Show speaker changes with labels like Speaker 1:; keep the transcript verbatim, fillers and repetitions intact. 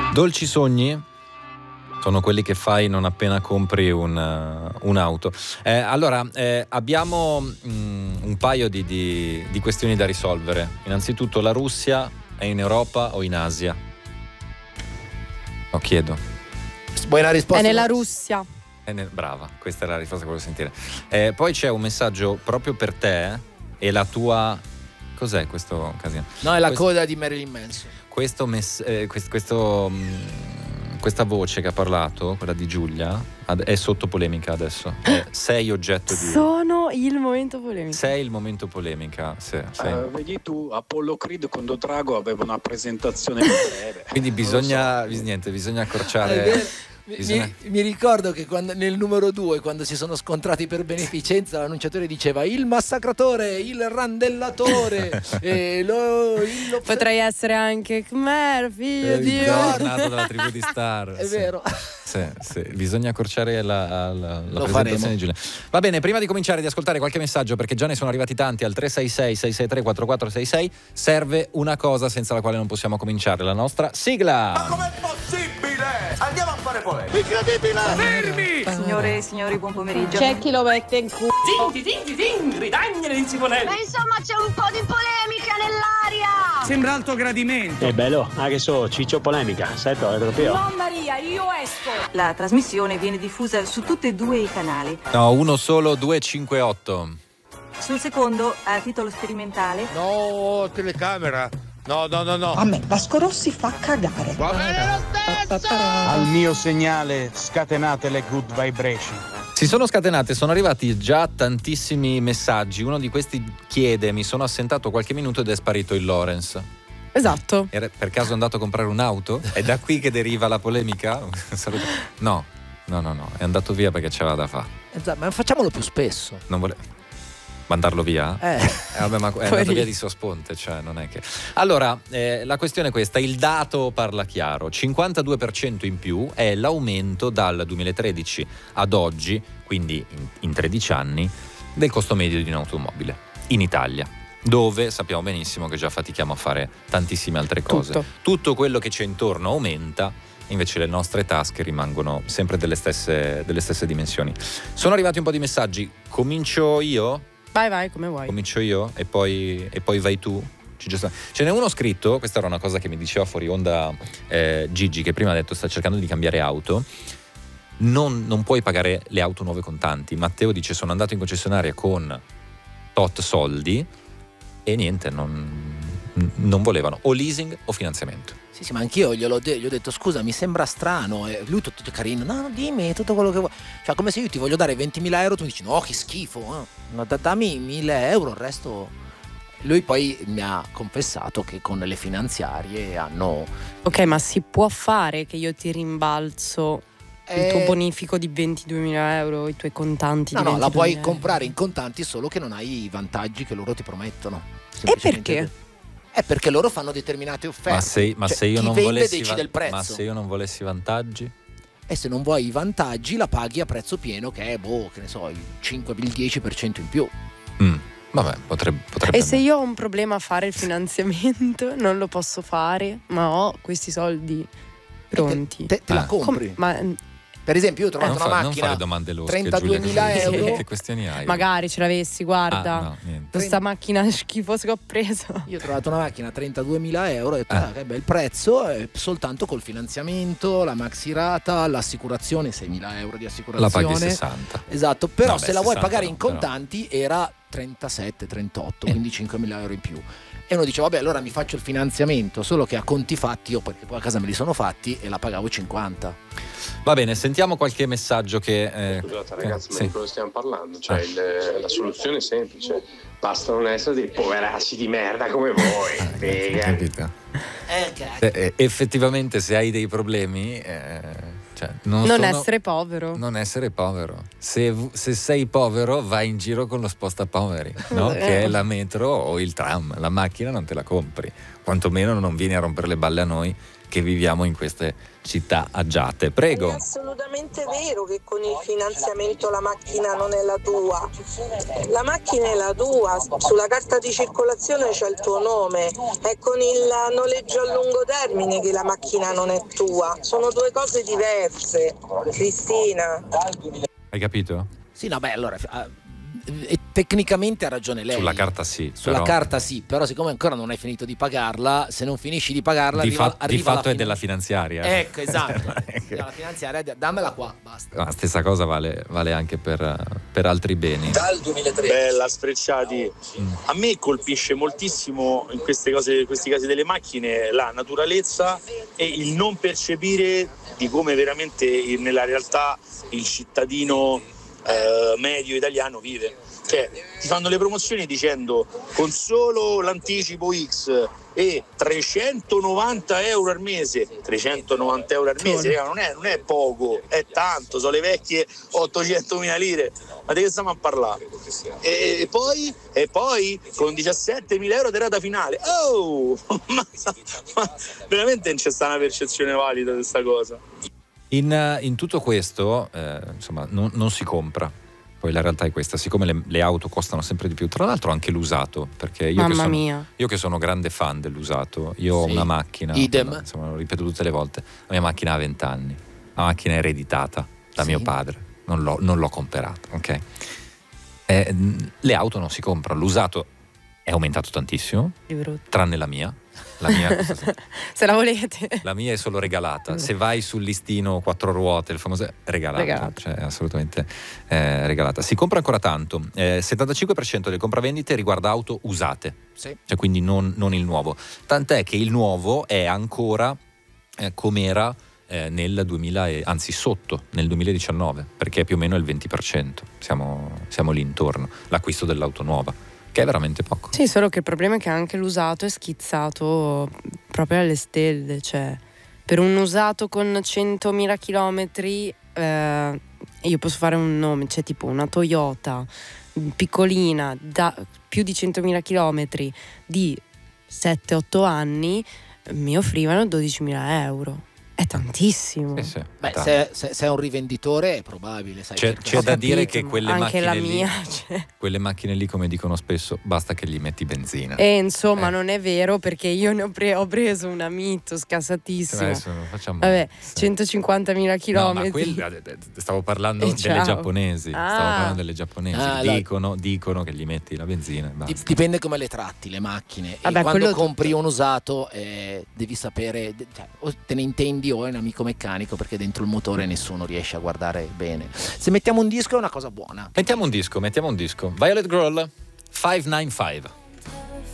Speaker 1: Dolci sogni sono quelli che fai non appena compri un, uh, un'auto. Eh, allora, eh, abbiamo mm, un paio di, di, di questioni da risolvere. Innanzitutto, la Russia è in Europa o in Asia? Lo chiedo.
Speaker 2: Buona risposta.
Speaker 3: È nella Russia.
Speaker 1: È nel, brava, questa è la risposta che volevo sentire. Eh, poi c'è un messaggio proprio per te e la tua... Cos'è questo casino?
Speaker 2: No, è la
Speaker 1: questo,
Speaker 2: coda di Marilyn Manson.
Speaker 1: Questo, mess, eh, questo, questo mh, questa voce che ha parlato, quella di Giulia, è sotto polemica adesso. Eh, sei oggetto di...
Speaker 3: Sono il momento polemica.
Speaker 1: Sei il momento polemica. Sì, sei.
Speaker 4: Uh, vedi tu, Apollo Creed con Drago aveva una presentazione breve.
Speaker 1: Quindi bisogna,
Speaker 4: so.
Speaker 1: niente, bisogna accorciare...
Speaker 2: Mi, mi ricordo che quando, nel numero due, quando si sono scontrati per beneficenza, l'annunciatore diceva il massacratore, il randellatore e lo, il...
Speaker 3: Potrei essere anche Khmer, figlio
Speaker 1: eh,
Speaker 3: di...
Speaker 1: nato dalla tribù di Star.
Speaker 2: È
Speaker 1: sì.
Speaker 2: vero.
Speaker 1: Sì, sì. Bisogna accorciare la, la, la
Speaker 2: Lo
Speaker 1: presentazione
Speaker 2: faremo.
Speaker 1: di Giulia. Va bene, prima di cominciare di ascoltare qualche messaggio, perché già ne sono arrivati tanti al tre sei sei sei sei tre quattro quattro sei sei, serve una cosa senza la quale non possiamo cominciare, la nostra sigla.
Speaker 5: Ma com'è possibile? Andiamo a fare polemica.
Speaker 2: Incredibile!
Speaker 5: Fermi!
Speaker 6: Signore e signori, buon pomeriggio.
Speaker 3: C'è chi lo mette in culo.
Speaker 7: Zinti, zinti, zinti, ridagnere in Simonelli.
Speaker 8: Ma insomma c'è un po' di polemica nell'aria!
Speaker 7: Sembra alto gradimento.
Speaker 9: È bello, ah che so, ciccio polemica, sai tu, è proprio.
Speaker 3: No Maria, io esco.
Speaker 6: La trasmissione viene diffusa su tutti e due i canali.
Speaker 1: No, uno solo, due cinque otto.
Speaker 6: Sul secondo, a titolo sperimentale,
Speaker 2: No, telecamera. No, no, no, no.
Speaker 10: A me Vasco Rossi fa cagare.
Speaker 2: Va bene lo stesso!
Speaker 9: Al mio segnale scatenate le good vibration.
Speaker 1: Si sono scatenate, sono arrivati già tantissimi messaggi. Uno di questi chiede: mi sono assentato qualche minuto ed è sparito il Lawrence.
Speaker 3: Esatto.
Speaker 1: Era per caso andato a comprare un'auto? È da qui che deriva la polemica? No, no, no, no, è andato via perché c'aveva da fare.
Speaker 2: Esatto, ma facciamolo più spesso.
Speaker 1: Non vuole mandarlo via?
Speaker 2: Eh.
Speaker 1: Eh, vabbè, ma è andato via di suo sponte, cioè non è che... Allora, eh, la questione è questa, il dato parla chiaro, cinquantadue per cento in più è l'aumento dal duemilatredici ad oggi, quindi in, in tredici anni, del costo medio di un'automobile in Italia, dove sappiamo benissimo che già fatichiamo a fare tantissime altre cose.
Speaker 3: Tutto.
Speaker 1: Tutto quello che c'è intorno aumenta, invece le nostre tasche rimangono sempre delle stesse, delle stesse dimensioni. Sono arrivati un po' di messaggi, comincio io?
Speaker 3: Vai, vai, come vuoi.
Speaker 1: Comincio io e poi, e poi vai tu. Ce n'è uno scritto, questa era una cosa che mi diceva fuori onda eh, Gigi, che prima ha detto sta cercando di cambiare auto. Non, non puoi pagare le auto nuove contanti. Matteo dice sono andato in concessionaria con tot soldi e niente, non, non volevano o leasing o finanziamento.
Speaker 2: Sì, sì, ma anch'io gliel'ho de- gli ho detto scusa, mi sembra strano. E lui tutto carino, no, no, dimmi tutto quello che vuoi. Cioè, come se io ti voglio dare ventimila euro, tu mi dici no, che schifo. Eh. No, da- dammi mille euro, il resto. Lui poi mi ha confessato che con le finanziarie hanno.
Speaker 3: Ok, ma si può fare che io ti rimbalzo
Speaker 2: Eh...
Speaker 3: il tuo bonifico di ventiduemila euro, i tuoi contanti
Speaker 2: No,
Speaker 3: di
Speaker 2: no, la puoi
Speaker 3: ventiduemila
Speaker 2: comprare in contanti, solo che non hai i vantaggi che loro ti promettono.
Speaker 3: E perché?
Speaker 2: È perché loro fanno determinate offerte.
Speaker 1: Ma se, ma
Speaker 2: cioè,
Speaker 1: se io
Speaker 2: chi
Speaker 1: non
Speaker 2: vende
Speaker 1: volessi
Speaker 2: decide
Speaker 1: va-
Speaker 2: il prezzo.
Speaker 1: Ma se io non volessi vantaggi?
Speaker 2: E se non vuoi i vantaggi la paghi a prezzo pieno, che è boh, che ne so, il cinque il dieci per cento in più.
Speaker 1: Mm, vabbè, potrebbe, potrebbe
Speaker 3: E se io ho un problema a fare il finanziamento, non lo posso fare, ma ho questi soldi pronti.
Speaker 2: Te, te la
Speaker 1: Ah.
Speaker 2: compri.
Speaker 3: Com- ma
Speaker 2: Per esempio, io ho
Speaker 1: Eh,
Speaker 2: trovato
Speaker 1: non,
Speaker 2: una
Speaker 1: fa- non
Speaker 2: macchina
Speaker 1: fare domande losche,
Speaker 2: trentaduemila
Speaker 1: Giulia, che-
Speaker 2: euro.
Speaker 1: Che questioni hai?
Speaker 3: magari ce l'avessi, guarda.
Speaker 1: Ah, no, niente.
Speaker 3: Questa macchina schifosa che ho preso.
Speaker 2: Io ho trovato una macchina a trentaduemila euro e ho detto,
Speaker 1: Ah.
Speaker 2: ah, che bel prezzo, è soltanto col finanziamento, la maxirata, l'assicurazione, seimila euro di
Speaker 1: La
Speaker 2: assicurazione.
Speaker 1: paghi sessanta.
Speaker 2: Esatto, però
Speaker 1: Vabbè,
Speaker 2: se la vuoi
Speaker 1: sessanta
Speaker 2: pagare
Speaker 1: no,
Speaker 2: in
Speaker 1: però.
Speaker 2: contanti era trentasette, trentotto,
Speaker 1: Eh.
Speaker 2: quindi cinquemila euro in più. E uno dice, vabbè, allora mi faccio il finanziamento, solo che a conti fatti, io perché poi a casa me li sono fatti e la pagavo cinquanta.
Speaker 1: Va bene, sentiamo qualche messaggio che... Eh,
Speaker 4: Scusate ragazzi,
Speaker 1: eh,
Speaker 4: ma
Speaker 1: sì.
Speaker 4: di cosa stiamo parlando? Cioè,
Speaker 1: Ah.
Speaker 4: il- la soluzione è semplice, basta non essere dei poveracci di merda come voi.
Speaker 1: Hai
Speaker 4: figa.
Speaker 1: capito?
Speaker 2: Eh,
Speaker 1: Eh, eh, effettivamente se hai dei problemi... eh, cioè, non
Speaker 3: Non
Speaker 1: sono-
Speaker 3: essere povero.
Speaker 1: Non essere povero. Se, se sei povero vai in giro con lo spostapoveri, no?
Speaker 3: Eh.
Speaker 1: Che è la metro o il tram. La macchina non te la compri. Quantomeno non vieni a rompere le balle a noi che viviamo in queste città agiate. Prego.
Speaker 11: È assolutamente vero che con il finanziamento la macchina non è la tua. La macchina è la tua, sulla carta di circolazione c'è il tuo nome, è con il noleggio a lungo termine che la macchina non è tua. Sono due cose diverse, Cristina.
Speaker 1: Hai capito?
Speaker 2: Sì, no, beh, allora e tecnicamente ha ragione lei.
Speaker 1: Sulla carta sì.
Speaker 2: Sulla
Speaker 1: però...
Speaker 2: carta sì, però siccome ancora non hai finito di pagarla, se non finisci di pagarla
Speaker 1: di,
Speaker 2: arriva,
Speaker 1: fa-
Speaker 2: arriva
Speaker 1: di fatto
Speaker 2: la
Speaker 1: è
Speaker 2: fin-
Speaker 1: della finanziaria.
Speaker 2: Ecco, esatto. La finanziaria, dammela qua, basta.
Speaker 1: La stessa cosa vale, vale anche per, per altri beni.
Speaker 12: Dal duemilatredici. Bella, Sfrecciati. Mm. A me colpisce moltissimo in queste cose, in questi casi delle macchine, la naturalezza e il non percepire di come veramente nella realtà il cittadino eh, medio italiano vive. Cioè, ti fanno le promozioni dicendo con solo l'anticipo X e trecentonovanta euro al mese, trecentonovanta euro al mese, non è, non è poco, è tanto, sono le vecchie ottocentomila lire, ma di che stiamo a parlare? E, e poi e poi con diciassettemila euro di rata finale, oh, ma, ma veramente non c'è sta una percezione valida di questa cosa.
Speaker 1: In, in tutto questo, eh, insomma, non, non si compra. Poi la realtà è questa, siccome le, le auto costano sempre di più, tra l'altro anche l'usato, perché io,
Speaker 3: Mamma
Speaker 1: che sono,
Speaker 3: mia.
Speaker 1: io che sono grande fan dell'usato, io ho
Speaker 2: Sì.
Speaker 1: una macchina,
Speaker 2: Idem.
Speaker 1: insomma lo ripeto tutte le volte, la mia macchina ha venti anni, la macchina è ereditata da
Speaker 2: Sì.
Speaker 1: mio padre, non l'ho, non l'ho comprata, ok? Eh, le auto non si comprano, l'usato è aumentato tantissimo,
Speaker 3: Che brutto.
Speaker 1: tranne la mia. La mia,
Speaker 3: Se la volete.
Speaker 1: la mia è solo regalata. Se vai sul listino quattro ruote, il famoso è regalato,
Speaker 3: Regalato.
Speaker 1: cioè assolutamente eh, regalata. Si compra ancora tanto. Eh, settantacinque per cento delle compravendite riguarda auto usate,
Speaker 2: Sì.
Speaker 1: cioè quindi non, non il nuovo. Tant'è che il nuovo è ancora eh, com'era eh, nel duemila, e, anzi sotto nel duemiladiciannove, perché più o meno è il venti per cento. Siamo, siamo lì intorno. L'acquisto dell'auto nuova, che è veramente poco.
Speaker 3: Sì, solo che il problema è che anche l'usato è schizzato proprio alle stelle, cioè per un usato con centomila chilometri eh, io posso fare un nome, c'è tipo una Toyota piccolina da più di centomila chilometri di sette otto anni, mi offrivano dodicimila euro. È tantissimo.
Speaker 1: Sì, sì,
Speaker 2: Beh,
Speaker 1: tanto.
Speaker 2: se, se, se è un rivenditore è probabile, sai,
Speaker 1: C'è,
Speaker 2: perché-
Speaker 1: c'è
Speaker 3: Ho
Speaker 1: da dire
Speaker 3: capito,
Speaker 1: che
Speaker 3: ma
Speaker 1: quelle
Speaker 3: anche
Speaker 1: macchine
Speaker 3: la
Speaker 1: lì,
Speaker 3: mia, cioè.
Speaker 1: quelle macchine lì, come dicono spesso, basta che gli metti benzina.
Speaker 3: E insomma
Speaker 1: Eh.
Speaker 3: non è vero, perché io ne ho, pre- ho preso una Mito scassatissima.
Speaker 1: Adesso non facciamo-
Speaker 3: Vabbè,
Speaker 1: sì.
Speaker 3: centocinquantamila
Speaker 1: No,
Speaker 3: chilometri.
Speaker 1: ma quelle, stavo parlando
Speaker 3: E
Speaker 1: delle
Speaker 3: ciao.
Speaker 1: giapponesi.
Speaker 3: Ah.
Speaker 1: Stavo parlando delle giapponesi.
Speaker 2: Ah, la-
Speaker 1: dicono, dicono che gli metti la benzina e basta.
Speaker 2: Dip- Dipende come le tratti le macchine.
Speaker 3: Vabbè,
Speaker 2: e quando
Speaker 3: quello
Speaker 2: compri
Speaker 3: tutto.
Speaker 2: un usato eh, devi sapere, de- cioè, o te ne intendi o è un amico meccanico, perché dentro il motore nessuno riesce a guardare bene. Se mettiamo un disco è una cosa buona.
Speaker 1: Mettiamo un disco, mettiamo un disco. Violet Girl, cinquecentonovantacinque.